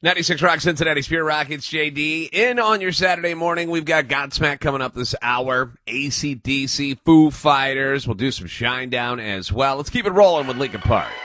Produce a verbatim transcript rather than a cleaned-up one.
ninety-six Rock, Cincinnati Spirit Rockets, J D. In on your Saturday morning, we've got Godsmack coming up this hour. A C D C, Foo Fighters. We'll do some Shinedown as well. Let's keep it rolling with Linkin Park.